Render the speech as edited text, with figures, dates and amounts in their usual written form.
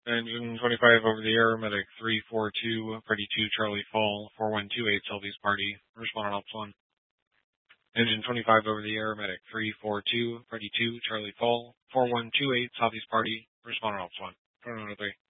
Engine 25 over the air, medic 342, Freddy 2, Charlie Fall, 4128, Southeast Party, respond on Ops 1. Engine 25 over the air, medic 342, Freddy 2, Charlie Fall, 4128, Southeast Party, respond on Ops 1. 2103.